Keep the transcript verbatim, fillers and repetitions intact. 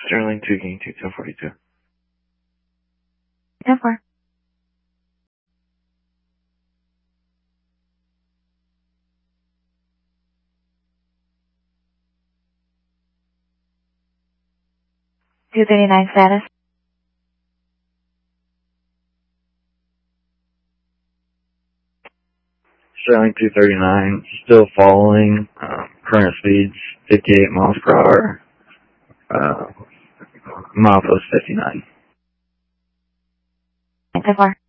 Sterling two, gain two, ten forty-two. ten four. two thirty-nine status. Sterling two thirty-nine, still following, um, current speeds fifty-eight miles per hour, uh, milepost fifty-nine. ten four.